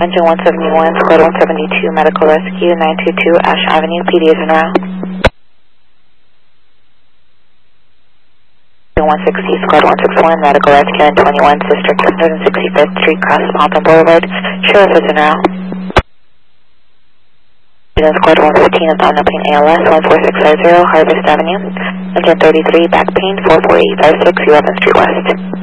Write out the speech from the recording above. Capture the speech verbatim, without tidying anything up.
Engine one seventy-one, Squad one seventy-two, Medical Rescue, nine two two Ash Avenue, P D is en route. one sixty, Squad one sixty-one, Medical Rescue, and twenty-one, District one sixty-fifth Street, cross Mountain Boulevard. Sheriff is en route. Squad one fifteen is on opening A L S one four six five zero, Harvest Avenue. Engine thirty-three, back pain, four four eight five six, eleventh Street West.